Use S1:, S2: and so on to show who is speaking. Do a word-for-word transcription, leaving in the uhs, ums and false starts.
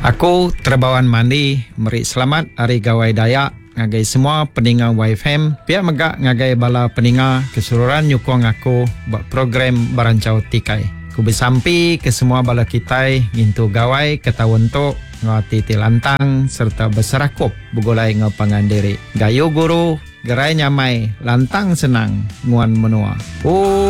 S1: Aku Terbawan Mandi, meri selamat hari Gawai Dayak ngagai semua pendengar Y F M. Pihak megak ngagai bala pendengar keseluruhan nyukong aku buat program Barancau Tikai. Ku bersampi ke semua bala kitai ngintu gawai ketawontok ngati tilantang serta berserakup bugolai ngapangan diri. Gayo guru, gerai nyamai, lantang senang nguan menua. Oh